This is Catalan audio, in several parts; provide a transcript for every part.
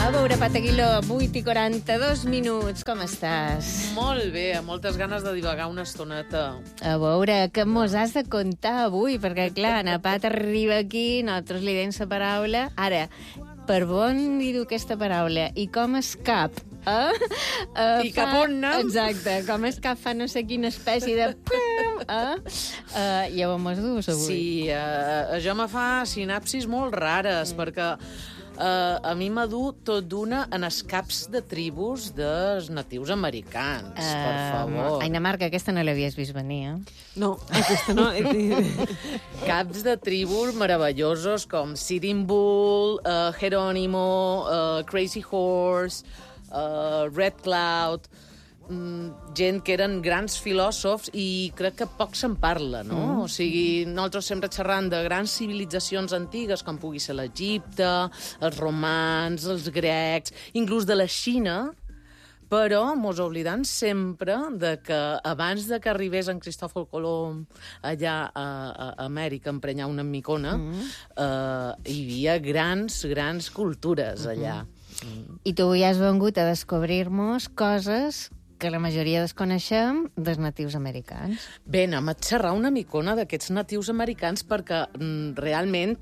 A veure, Pataguiló, 8:42, com estàs? Molt bé, amb moltes ganes de divagar una estoneta. A veure, què mos has de contar avui? Perquè, clar, en Pat arriba aquí, nosaltres li deim la paraula. Ara, per on li diu aquesta paraula? I com es cap? I cap on anem? Exacte, com es cap fa no sé quina espècie de... Ja ho mos dus avui. Sí, això me fa sinapsis molt rares, perquè a mi m'ha dut tot d'una en els caps de tribus dels natius americans, per favor. Aina Marca, aquesta no l'havies vist venir, eh? No, aquesta no. Caps de tribus meravellosos com Sitting Bull, Geronimo, Crazy Horse, Red Cloud, gent que eren grans filòsofs i crec que poc se'n parla, no? O sigui, nosaltres sempre xerrant de grans civilitzacions antigues, com pugui ser l'Egipte, els romans, els grecs, inclús de la Xina, però mos oblidant sempre de que abans de que arribés en Cristòfol Colom allà a Amèrica a emprenyar una micona, hi havia grans cultures allà. I tu avui has vengut a descobrir-nos coses que la majoria desconeixem dels natius americans. Bé, anem a xerrar una micona d'aquests natius americans perquè realment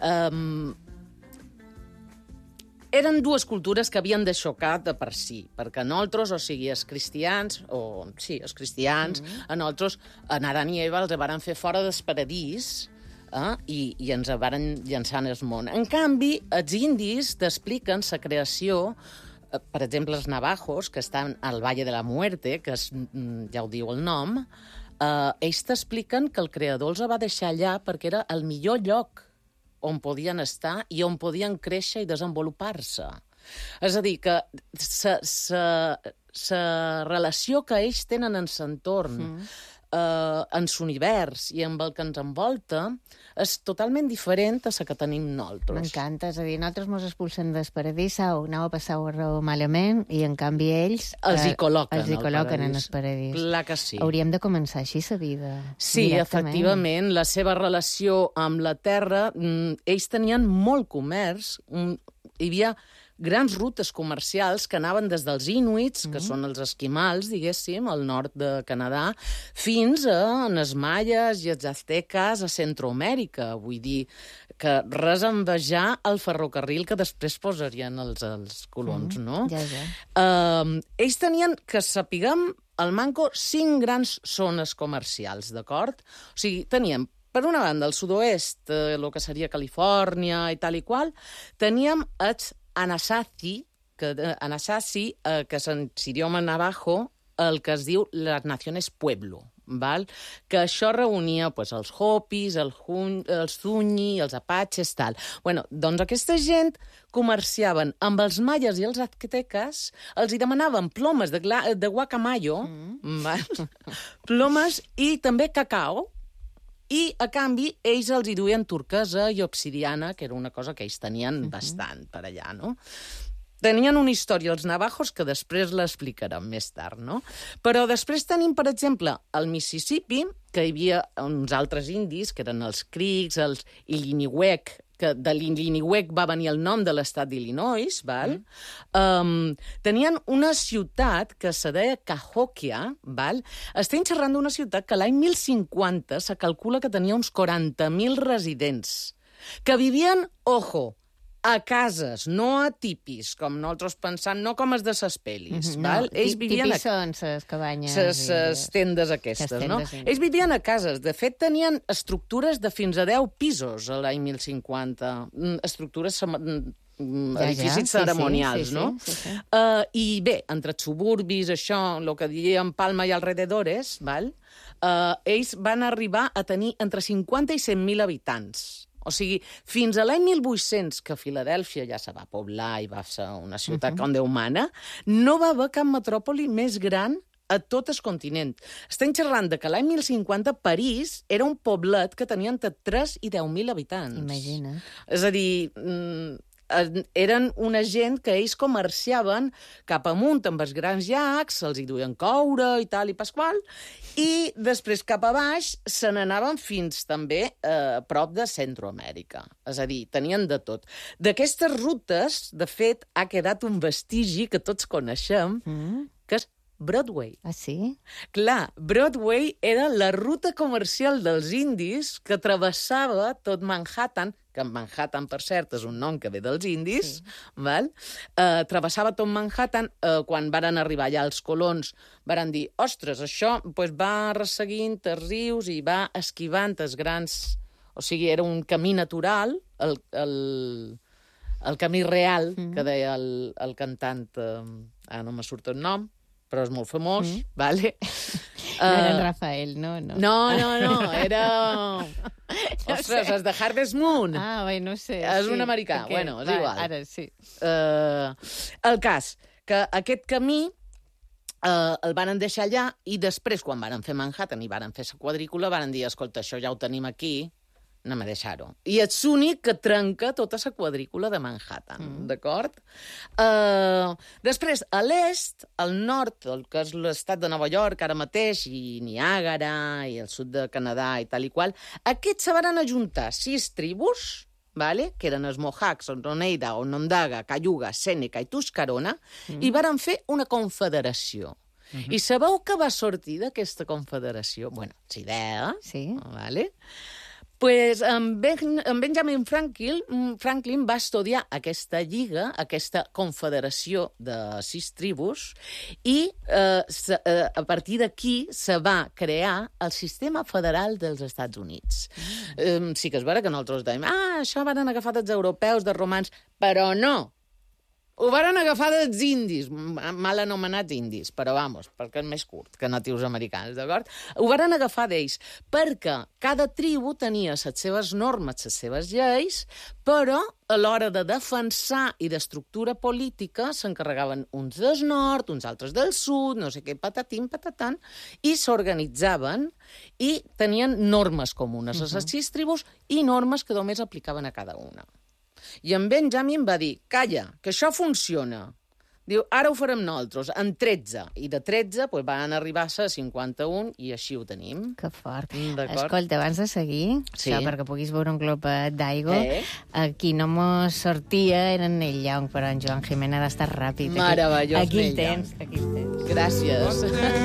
eren dues cultures que havien de xocar de per si, perquè nosaltres, o sigui, els cristians, a nosaltres, en Adán i Eva els varen fer fora del paradís, i ens varen llançar en el món. En canvi, els indis t'expliquen la creació, per exemple, els navajos, que estan al Valle de la Muerte, que ja ho diu el nom, ells t'expliquen que el creador els va deixar allà perquè era el millor lloc on podien estar i on podien créixer i desenvolupar-se. És a dir, que la relació que ells tenen en l'entorn, en l'univers i amb el que ens envolta és totalment diferent a la que tenim nosaltres. M'encanta, és a dir, nosaltres mos expulsen del paradís, aneu a passar-ho malament, i en canvi ells... Els hi col·loquen en el paradís. Clar que sí. Hauríem de començar així la vida. Sí, efectivament, la seva relació amb la terra, ells tenien molt comerç, hi havia grans rutes comercials que anaven des dels inuits, que són els esquimals, diguéssim, al nord de Canadà, fins a les maies i els azteques a Centroamèrica. Vull dir que res a envejar el ferrocarril que després posarien els colons, no? Ja. Ells tenien, que sapiguem, al Manco, 5 grans zones comercials, d'acord? O sigui, teníem per una banda, al sud-oest, el que seria Califòrnia i tal i qual, teníem els Anasazi, que és en idioma navajo, el que es diu les Naciones Pueblo, val? Que això reunia els Hopis, els Zuni, els Apaches, tal. Bueno, doncs aquesta gent comerciaven amb els maies i els azteques, els hi demanaven plomes de guacamayo, plomes i també cacao, i, a canvi, ells els hi duien turquesa i obsidiana, que era una cosa que ells tenien bastant per allà, no? Tenien una història, els navajos, que després l'explicarem més tard, no? Però després tenim, per exemple, al Mississippi, que hi havia uns altres indis, que eren els Creeks, els Illiniwek, que de l'Illiniwek va venir el nom de l'estat d'Illinois, val? Tenien una ciutat que se deia Cahokia, val? Estem xerrant d'una ciutat que l'any 1050 se calcula que tenia uns 40.000 residents, que vivien, ojo, a cases, no a tipis, com nosaltres pensam, no com els de ses pel·lis, val? Ells vivien tipis són les cabanyes. Les tendes aquestes, no? Ells vivien a cases. De fet, tenien estructures de fins a 10 pisos a l'any 1050. Estructures, edificis cerimonials, no? Sí. I bé, entre suburbis, això, el que diem Palma i alrededores, val? Ells van arribar a tenir entre 50 i 100.000 habitants. O sigui, fins a l'any 1800, que Filadèlfia ja se va poblar i va ser una ciutat com Déu mana, no va haver cap metròpoli més gran a tot el continent. Estem xerrant de que l'any 1050 París era un poblet que tenia entre 3 i 10.000 habitants. Imagina. És a dir, eren una gent que ells comerciaven cap amunt amb els grans llacs, se'ls hi duien coure i tal i pasqual, i després cap a baix se n'anaven fins també a prop de Centroamèrica. És a dir, tenien de tot. D'aquestes rutes, de fet, ha quedat un vestigi que tots coneixem, que és Broadway. Ah, sí? Clar, Broadway era la ruta comercial dels indis que travessava tot Manhattan, que Manhattan, per cert, és un nom que ve dels indis, val? Travessava tot Manhattan. Quan varen arribar allà els colons, varen dir, ostres, això pues, va resseguint els rius i va esquivant els grans... O sigui, era un camí natural, el camí real, que deia el cantant, no me surt el nom, però és molt famós, vale? No era en Rafael, no? No, era... Ostres, és de Harvest Moon. Ah, bé, no sé. És un americà, bueno, és igual. Ara sí. El cas, que aquest camí el varen deixar allà i després, quan varen fer Manhattan i varen fer la quadrícula, varen dir, escolta, això ja ho tenim aquí, anem a deixar-ho. I és l'únic que trenca tota la quadrícula de Manhattan, d'acord? Després, a l'est, al nord, el que és l'estat de Nova York, ara mateix, i Niàgara, i el sud de Canadà, i tal i qual, aquests se van ajuntar 6 tribus, vale? Que eren els Mohawks, Oneida, Onondaga, Cayuga, Sèneca i Tuscarona, i varen fer una confederació. I sabeu què va sortir d'aquesta confederació? Bueno, idea, vale? Pues en Benjamin Franklin va estudiar aquesta lliga, aquesta confederació de 6 tribus, i a partir d'aquí se va crear el sistema federal dels Estats Units. Sí que és vera que nosaltres dèiem, això van agafar dels europeus, dels romans, però no. Ho varen agafar dels indis, mal anomenats indis, però vamos, perquè és més curt que natius americans, d'acord? Ho varen agafar d'ells, perquè cada tribu tenia les seves normes, les seves lleis, però a l'hora de defensar i d'estructura política s'encarregaven uns del nord, uns altres del sud, no sé què, patatim, patatan, i s'organitzaven i tenien normes comunes a les 6 tribus i normes que només aplicaven a cada una. I en Benjamin va dir, calla, que això funciona. Diu, ara ho farem nosaltres, en 13. I de 13 pues, van arribar a 51 i així ho tenim. Que fort. Escolta, abans de seguir, això perquè puguis veure un glopet d'aigua, qui no mos sortia era en Neil Young, però en Joan Jiménez ha d'estar ràpid. Meravellós, Neil Young. Aquí el tens. Gràcies.